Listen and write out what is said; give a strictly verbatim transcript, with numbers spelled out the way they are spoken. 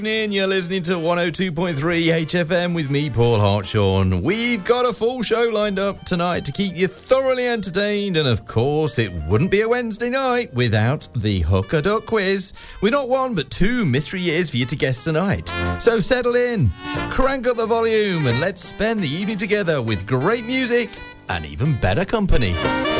You're listening to one oh two point three H F M with me, Paul Hartshawn. We've got a full show lined up tonight to keep you thoroughly entertained, and of course it wouldn't be a Wednesday night without the Hook a Duck quiz. With not one but two mystery years for you to guess tonight. So settle in, crank up the volume, and let's spend the evening together with great music and even better company.